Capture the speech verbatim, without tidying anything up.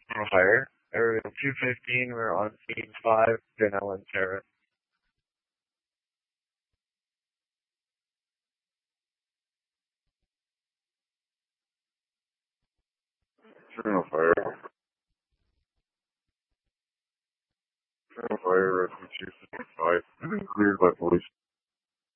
Fire. Area two fifteen, we're on scene five, Denellen Terrace. Signal fire. Signal fire, rescue two fifty-five. I've been cleared by police.